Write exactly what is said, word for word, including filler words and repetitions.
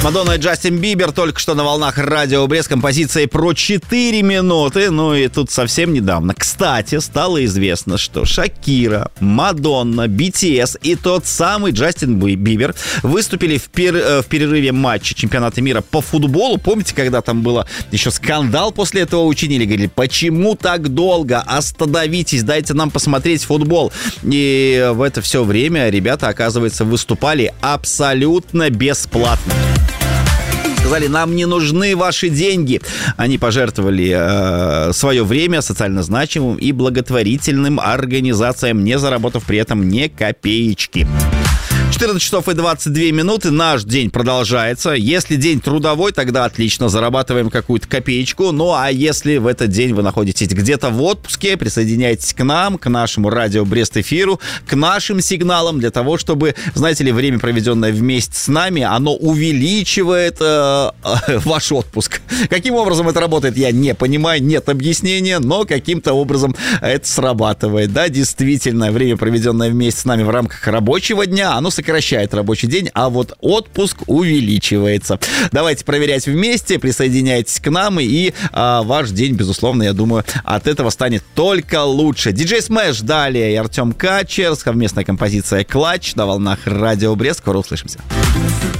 Мадонна и Джастин Бибер только что на волнах радио Брест композицией про четыре минуты. Ну и тут совсем недавно, кстати, стало известно, что Шакира, Мадонна, би ти эс и тот самый Джастин Бибер выступили в, пер... в перерыве матча чемпионата мира по футболу. Помните, когда там было еще скандал после этого учинили? Говорили, почему так долго? Остановитесь, дайте нам посмотреть футбол. И в это все время ребята, оказывается, выступали абсолютно бесплатно. Сказали, нам не нужны ваши деньги. Они пожертвовали э, свое время социально значимым и благотворительным организациям, не заработав при этом ни копеечки. четырнадцать часов и двадцать две минуты. Наш день продолжается. Если день трудовой, тогда отлично, зарабатываем какую-то копеечку. Ну, а если в этот день вы находитесь где-то в отпуске, присоединяйтесь к нам, к нашему радио Брест-эфиру, к нашим сигналам, для того, чтобы, знаете ли, время, проведенное вместе с нами, оно увеличивает э, э, ваш отпуск. Каким образом это работает, я не понимаю, нет объяснения, но каким-то образом это срабатывает. Да, действительно, время, проведенное вместе с нами в рамках рабочего дня, оно сокращает рабочий день, а вот отпуск увеличивается. Давайте проверять вместе, присоединяйтесь к нам, и а, ваш день, безусловно, я думаю, от этого станет только лучше. Диджей Smash далее и Артем Качер, совместная композиция «Клатч» на волнах радио Брест. Скоро услышимся.